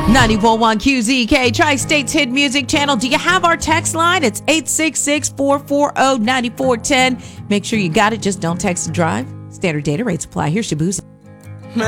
94.1 QZK, Tri-State's Hit Music Channel. Do you have our text line? It's 866-440-9410. Make sure you got it. Just don't text and drive. Standard data rates apply. Here's Shabuzi.